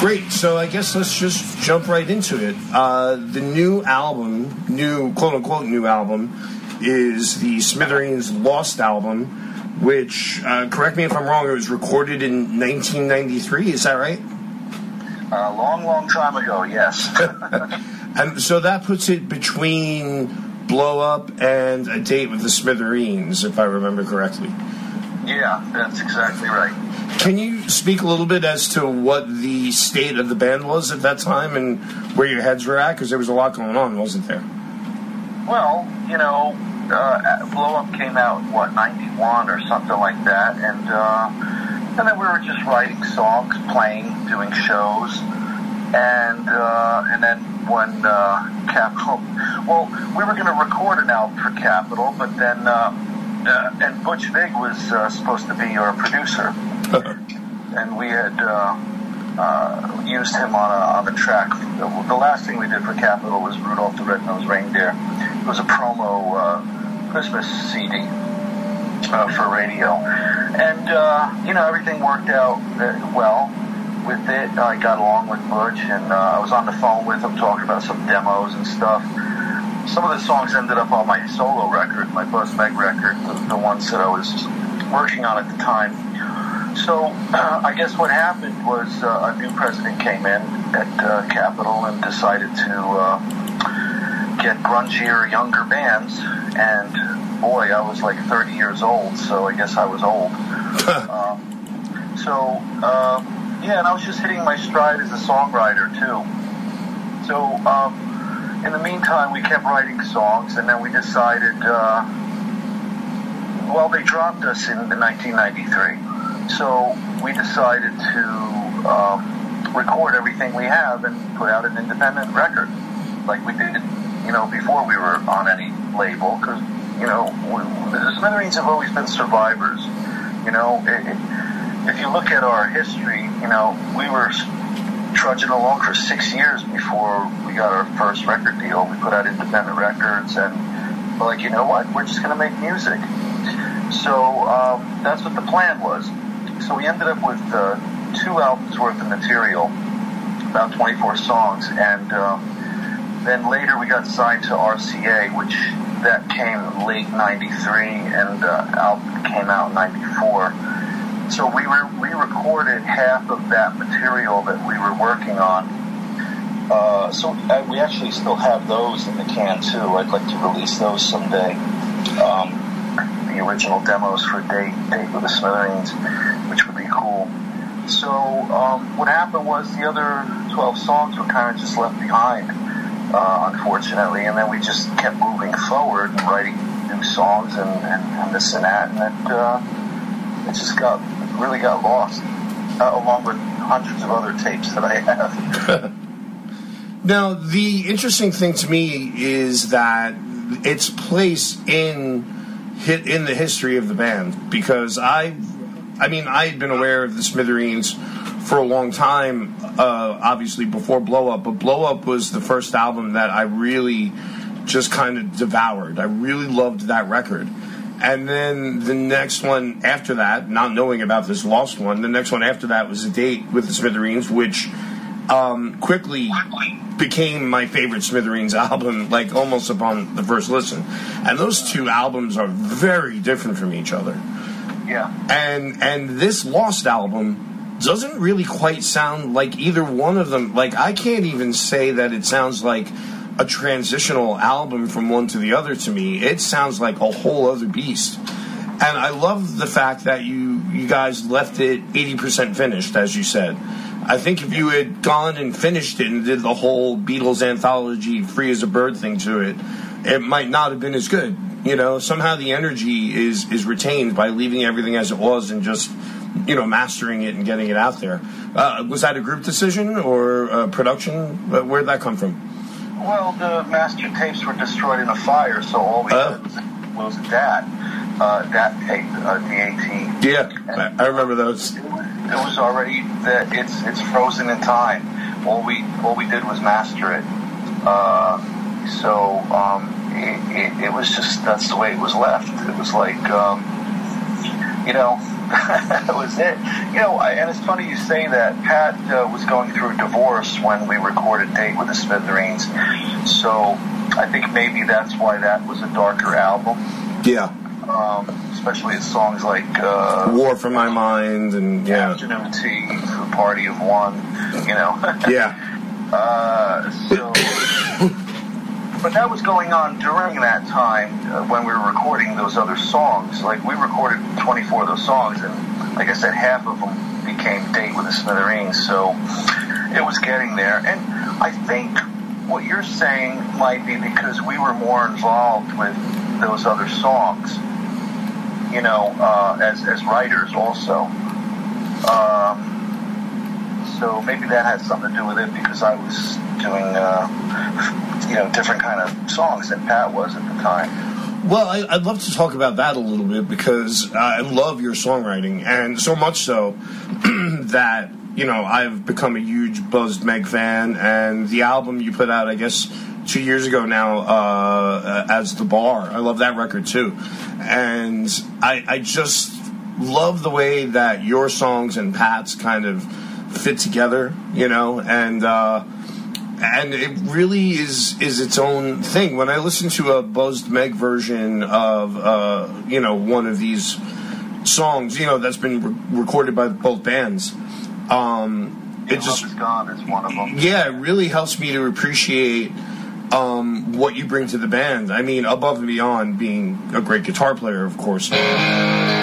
Great. So I guess let's just jump right into it. The new album, quote-unquote new album, is the Smithereens Lost album, which, correct me if I'm wrong, it was recorded in 1993. Is that right? A long time ago, yes. And so that puts it between Blow Up and A Date with the Smithereens, if I remember correctly. Yeah, that's exactly right. Can you speak a little bit as to what the state of the band was at that time and where your heads were at? Because there was a lot going on, wasn't there? Well, Blow Up came out, 91 or something like that, and then we were just writing songs, playing, doing shows, and then when Capitol, we were going to record an album for Capitol, but then and Butch Vig was supposed to be our producer. And we had used him on a track. The last thing we did for Capitol was Rudolph the Red-Nosed Reindeer. It was a promo Christmas CD for radio. And, everything worked out well with it. I got along with Butch, and I was on the phone with him talking about some demos and stuff. Some of the songs ended up on my solo record, my Buzz Meg record, the ones that I was working on at the time. So I guess what happened was a new president came in at Capitol and decided to get grungier, younger bands. And boy, I was like 30 years old, so I guess I was old. And I was just hitting my stride as a songwriter too. So in the meantime, we kept writing songs, and then we decided, they dropped us in 1993. So we decided to record everything we have and put out an independent record, like we did, before we were on any label. Because the Smithereens have always been survivors. If you look at our history, we were trudging along for 6 years before we got our first record deal. We put out independent records, and we're like, you know what? We're just going to make music. So that's what the plan was. So we ended up with 2 albums worth of material, about 24 songs, and then later we got signed to RCA, which that came late 93, and the album came out in 94. So we re-recorded half of that material that we were working on. So we actually still have those in the can too. I'd like to release those someday. The original demos for Date with the Smithereens, which would be cool. So what happened was the other 12 songs were kind of just left behind, unfortunately, and then we just kept moving forward and writing new songs and this and that, and it just really got lost, along with hundreds of other tapes that I have. Now, the interesting thing to me is that its place in the history of the band, because I had been aware of the Smithereens for a long time, obviously before Blow Up, but Blow Up was the first album that I really just kind of devoured. I really loved that record. And then the next one after that, not knowing about this Lost one, the next one after that was A Date with the Smithereens, which quickly became my favorite Smithereens album, like almost upon the first listen. And those 2 albums are very different from each other. Yeah. And this Lost album doesn't really quite sound like either one of them. Like, I can't even say that it sounds like a transitional album from one to the other to me. It sounds like a whole other beast. And I love the fact that you guys left it 80% finished, as you said. I think if you had gone and finished it and did the whole Beatles anthology Free as a Bird thing to it, it might not have been as good. Somehow the energy is retained by leaving everything as it was and just, mastering it and getting it out there. Was that a group decision or production? Where'd that come from? Well, the master tapes were destroyed in a fire, so all we did was that tape, DAT. Yeah, I remember those. It was already that it's frozen in time. All we did was master it. It was just, that's the way it was left. It was like, that was it. And it's funny you say that. Pat was going through a divorce when we recorded Date with the Smithereens, so I think maybe that's why that was a darker album. Yeah. Especially its songs like War from My Mind and Afternoon Tea, The Party of One, Yeah. But that was going on during that time when we were recording those other songs. Like, we recorded 24 of those songs, and like I said, half of them became Date with the Smithereens, so it was getting there. And I think what you're saying might be because we were more involved with those other songs, as writers also. So maybe that had something to do with it, because I was doing, different kind of songs than Pat was at the time. Well, I'd love to talk about that a little bit, because I love your songwriting, and so much so that, I've become a huge Buzzed Meg fan, and the album you put out, I guess, 2 years ago now, as The Bar. I love that record, too. And I just love the way that your songs and Pat's kind of fit together, and it really is its own thing. When I listen to a Buzzed Meg version of, one of these songs, that's been recorded by both bands, it just... Love Is Gone is one of them. Yeah, it really helps me to appreciate what you bring to the band. I mean, above and beyond being a great guitar player, of course.